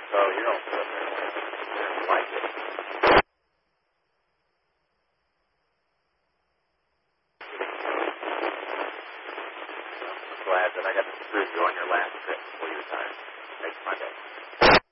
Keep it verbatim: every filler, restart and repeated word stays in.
So you don't feel very like it. I'm glad that I got to prove you on your last trip before you retired. Makes my day.